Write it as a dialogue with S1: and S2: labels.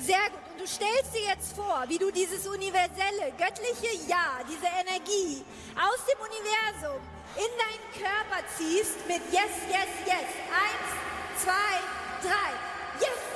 S1: Sehr gut. Und du stellst dir jetzt vor, wie du dieses universelle, göttliche Ja, diese Energie aus dem Universum in deinen Körper ziehst mit Yes, Yes, Yes. 1, 2, 3. Yes!